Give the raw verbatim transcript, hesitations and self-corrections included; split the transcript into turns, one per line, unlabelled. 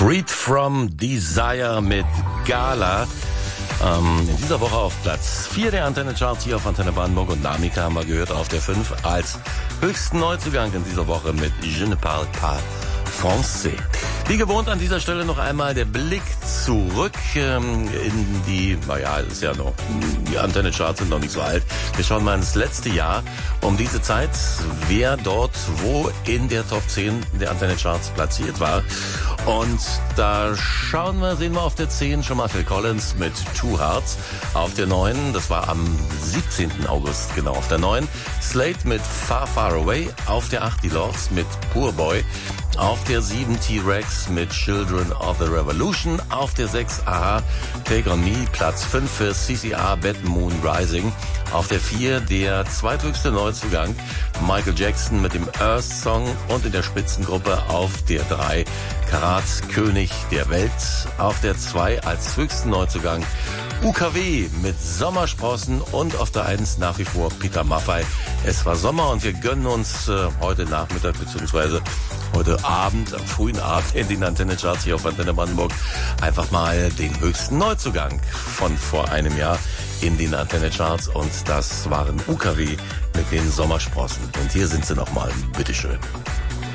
Freed from Desire mit Gala. Ähm, in dieser Woche auf Platz vier der Antenne Charts hier auf Antenne Brandenburg, und Namika haben wir gehört auf der fünf als höchsten Neuzugang in dieser Woche mit Je ne parle pas français. Wie gewohnt an dieser Stelle noch einmal der Blick zurück ähm, in die, naja, ist ja noch, die Antenne Charts sind noch nicht so alt. Wir schauen mal ins letzte Jahr um diese Zeit, wer dort wo in der Top zehn der Antenne Charts platziert war. Und da schauen wir, sehen wir auf der zehn schon mal Phil Collins mit Two Hearts. Auf der neun, das war am siebzehnten August, genau, auf der neun Slade mit Far Far Away. Auf der acht die Lords mit Poor Boy. Auf der sieben T-Rex mit Children of the Revolution. Auf der sechs Aha, Take On Me. Platz fünf für C C R, Bad Moon Rising. Auf der vier der zweithöchste Neuzugang, Michael Jackson mit dem Earth Song. Und in der Spitzengruppe auf der drei Karat, König der Welt. Auf der zwei als höchsten Neuzugang U K W mit Sommersprossen. Und auf der eins nach wie vor Peter Maffay. Es war Sommer und wir gönnen uns äh, heute Nachmittag bzw. heute Abend, am frühen Abend in den Antenne Charts hier auf Antenne Brandenburg einfach mal den höchsten Neuzugang von vor einem Jahr in den Antenne Charts, und das waren U K W mit den Sommersprossen. Und hier sind sie nochmal, bitteschön.